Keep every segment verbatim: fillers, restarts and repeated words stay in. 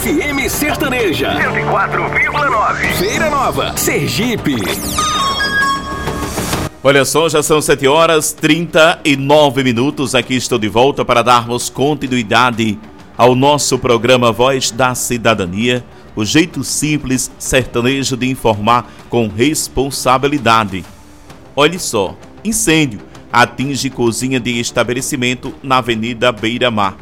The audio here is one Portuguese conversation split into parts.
F M Sertaneja cento e quatro vírgula nove. Feira Nova, Sergipe. Olha só, já são sete horas e trinta e nove minutos. Aqui estou de volta para darmos continuidade ao nosso programa Voz da Cidadania, o jeito simples sertanejo de informar com responsabilidade. Olhe só, incêndio atinge cozinha de estabelecimento na Avenida Beira Mar.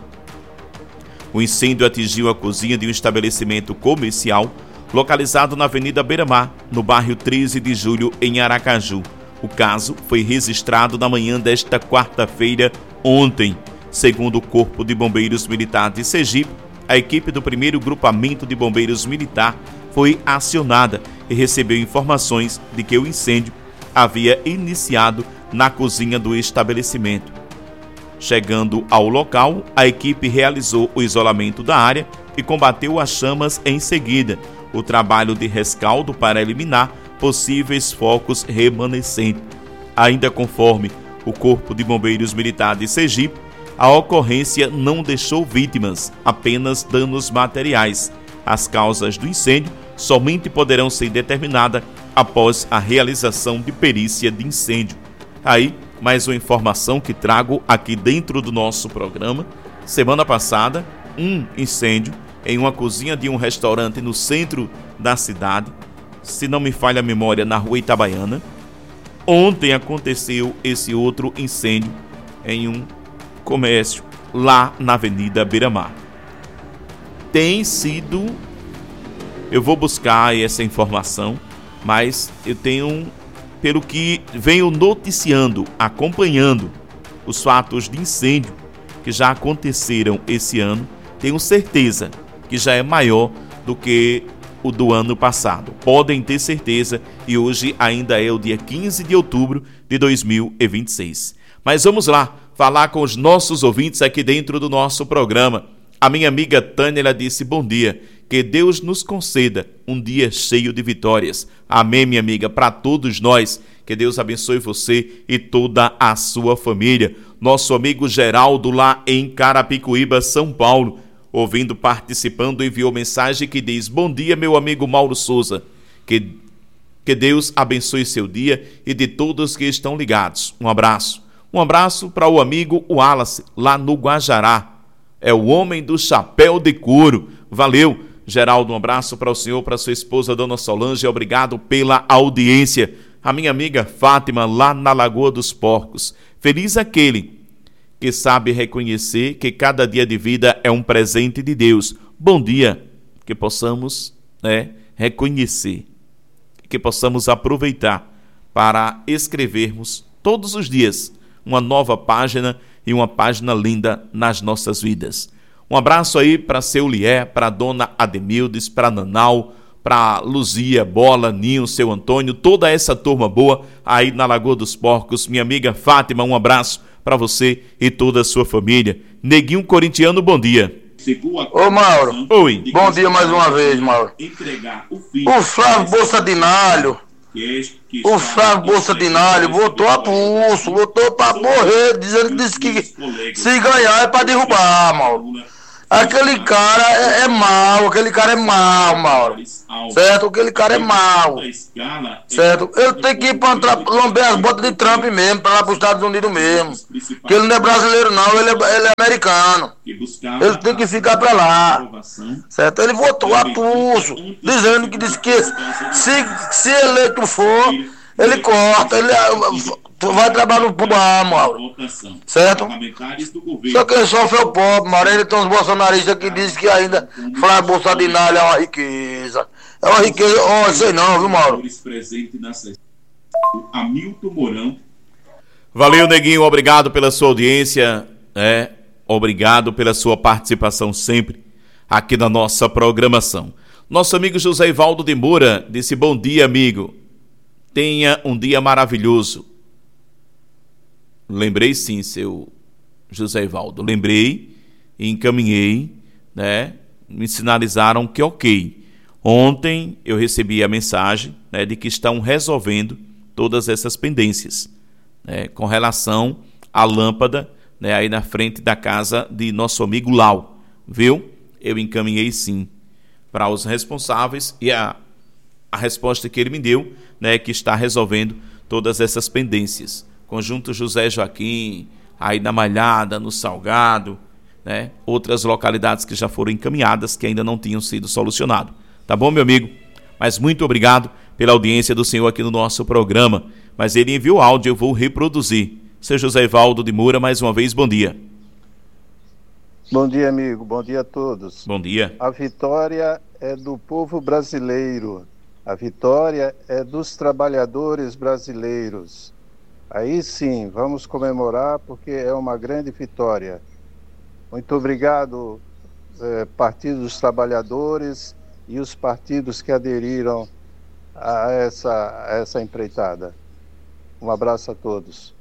O incêndio atingiu a cozinha de um estabelecimento comercial localizado na Avenida Beira Mar, no bairro treze de julho, em Aracaju. O caso foi registrado na manhã desta quarta-feira, ontem. Segundo o Corpo de Bombeiros Militar de Sergipe, a equipe do primeiro Grupamento de Bombeiros Militar foi acionada e recebeu informações de que o incêndio havia iniciado na cozinha do estabelecimento. Chegando ao local, a equipe realizou o isolamento da área e combateu as chamas em seguida. O trabalho de rescaldo para eliminar possíveis focos remanescentes. Ainda conforme o Corpo de Bombeiros Militar de Sergipe, a ocorrência não deixou vítimas, apenas danos materiais. As causas do incêndio somente poderão ser determinadas após a realização de perícia de incêndio. Aí, mais uma informação que trago aqui dentro do nosso programa. Semana passada, um incêndio em uma cozinha de um restaurante no centro da cidade, se não me falha a memória, na Rua Itabaiana. Ontem aconteceu esse outro incêndio em um comércio lá na Avenida Beira Mar. Tem sido, eu vou buscar essa informação, mas eu tenho, pelo que venho noticiando, acompanhando os fatos de incêndio que já aconteceram esse ano, tenho certeza que já é maior do que o do ano passado. Podem ter certeza, e hoje ainda é o dia quinze de outubro de dois mil e vinte e seis. Mas vamos lá, falar com os nossos ouvintes aqui dentro do nosso programa. A minha amiga Tânia, ela disse: bom dia, que Deus nos conceda um dia cheio de vitórias. Amém, minha amiga, para todos nós. Que Deus abençoe você e toda a sua família. Nosso amigo Geraldo, lá em Carapicuíba, São Paulo, ouvindo, participando, enviou mensagem que diz: bom dia, meu amigo Mauro Souza, que, que Deus abençoe seu dia e de todos que estão ligados. Um abraço. Um abraço para o amigo Wallace, lá no Guajará. É o homem do chapéu de couro. Valeu, Geraldo, um abraço para o senhor, para sua esposa, Dona Solange, obrigado pela audiência. A minha amiga Fátima, lá na Lagoa dos Porcos. Feliz aquele que sabe reconhecer que cada dia de vida é um presente de Deus. Bom dia, que possamos, né, reconhecer, que possamos aproveitar para escrevermos todos os dias uma nova página e uma página linda nas nossas vidas. Um abraço aí para seu Lié, para a Dona Ademildes, para Nanau, para Luzia, Bola, Ninho, seu Antônio, toda essa turma boa aí na Lagoa dos Porcos. Minha amiga Fátima, um abraço para você e toda a sua família. Neguinho Corintiano, bom dia. Ô Mauro, oi. Bom dia mais uma vez, Mauro. O Flávio Bolsa de Nalho, o Flávio Bolsa de Nalho votou a pulso, votou pra morrer, dizendo que disse que se ganhar é pra derrubar, Mauro. Aquele cara é, é mau, aquele cara é mau, Mauro. Certo? Aquele cara é mau. Certo? Ele tem que ir pra lamber as botas de Trump mesmo, pra lá pros Estados Unidos mesmo. Que ele não é brasileiro não, ele é, ele é americano. Ele tem que ficar pra lá. Certo? Ele votou a pulso, dizendo que disse que se, se eleito for, ele corta, ele vai trabalhar no Pubá, Mauro. Certo? Só quem sofre é o pobre, Mauro. Ele tem uns bolsonaristas que dizem que ainda Flávio Bolsa de Nalho é uma riqueza. É uma riqueza, ó, oh, sei não, viu, Mauro? Valeu, Neguinho, obrigado pela sua audiência, é, obrigado pela sua participação sempre aqui na nossa programação. Nosso amigo José Ivaldo de Moura disse: bom dia, amigo. Tenha um dia maravilhoso. Lembrei sim, seu José Ivaldo. Lembrei e encaminhei, né? Me sinalizaram que ok. Ontem eu recebi a mensagem, né, de que estão resolvendo todas essas pendências, né, com relação à lâmpada, né, aí na frente da casa de nosso amigo Lau. Viu? Eu encaminhei sim. para os responsáveis e a, a resposta que ele me deu, né, que está resolvendo todas essas pendências. Conjunto José Joaquim, aí na Malhada, no Salgado, né, outras localidades que já foram encaminhadas que ainda não tinham sido solucionado. Tá bom, meu amigo? Mas muito obrigado pela audiência do senhor aqui no nosso programa. Mas ele enviou áudio, eu vou reproduzir. Seu José Evaldo de Moura, mais uma vez, bom dia. Bom dia, amigo. Bom dia a todos. Bom dia. A vitória é do povo brasileiro. A vitória é dos trabalhadores brasileiros. Aí sim, vamos comemorar porque é uma grande vitória. Muito obrigado, eh, Partido dos Trabalhadores e os partidos que aderiram a essa, a essa empreitada. Um abraço a todos.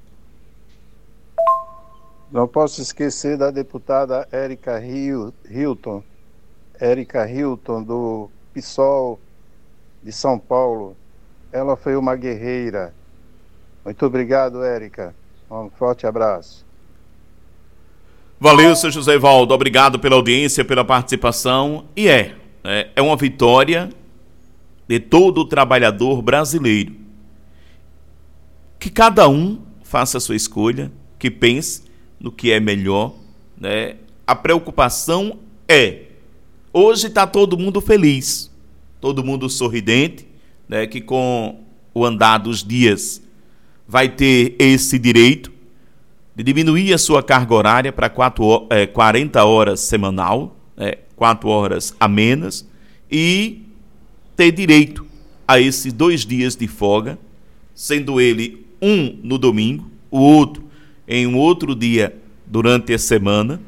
Não posso esquecer da deputada Érica Hilton, Érica Hilton, do PSOL de São Paulo. Ela foi uma guerreira. Muito obrigado, Érica. Um forte abraço. Valeu, seu José Evaldo. Obrigado pela audiência, pela participação. E é, é, é uma vitória de todo o trabalhador brasileiro. Que cada um faça a sua escolha, que pense no que é melhor, né? A preocupação é, hoje está todo mundo feliz, todo mundo sorridente, né? Que com o andar dos dias vai ter esse direito de diminuir a sua carga horária para é, quarenta horas semanal, é, quatro horas a menos, e ter direito a esses dois dias de folga, sendo ele um no domingo, o outro em um outro dia durante a semana,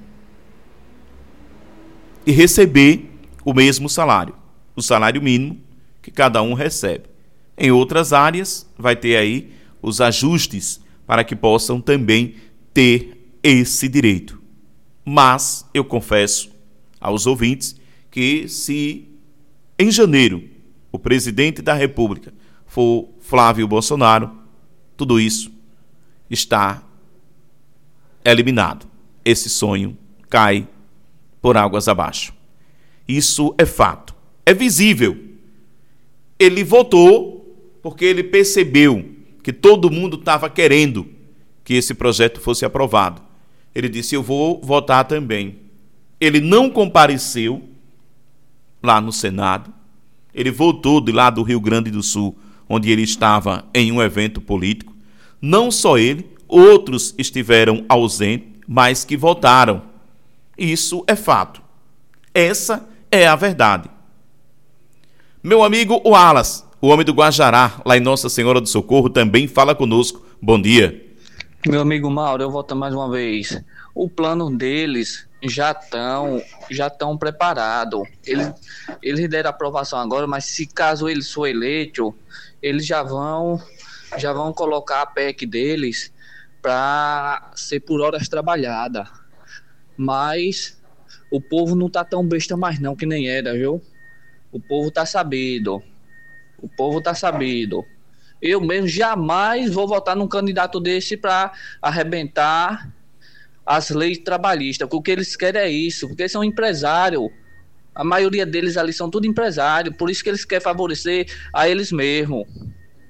e receber o mesmo salário, o salário mínimo que cada um recebe. Em outras áreas, vai ter aí os ajustes para que possam também ter esse direito. Mas eu confesso aos ouvintes que se em janeiro o presidente da República for Flávio Bolsonaro, tudo isso está eliminado. Esse sonho cai por águas abaixo. Isso é fato. É visível. Ele votou porque ele percebeu que todo mundo estava querendo que esse projeto fosse aprovado. Ele disse, eu vou votar também. Ele não compareceu lá no Senado. Ele voltou de lá do Rio Grande do Sul, onde ele estava em um evento político. Não só ele, outros estiveram ausentes, mas que votaram. Isso é fato. Essa é a verdade. Meu amigo Wallace, o homem do Guajará, lá em Nossa Senhora do Socorro, também fala conosco. Bom dia. Meu amigo Mauro, eu volto mais uma vez. O plano deles já estão já estão preparados. Eles, eles deram aprovação agora, mas se caso eles for eleito, eles já vão, já vão colocar a P E C deles para ser por horas trabalhadas. Mas o povo não tá tão besta mais não que nem era, viu? O povo tá sabido. O povo tá sabido. Eu mesmo jamais vou votar num candidato desse para arrebentar as leis trabalhistas, porque o que eles querem é isso, porque eles são empresários. A maioria deles ali são tudo empresário, por isso que eles querem favorecer a eles mesmos.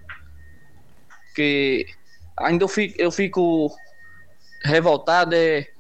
Porque ainda eu fico, eu fico revoltado é,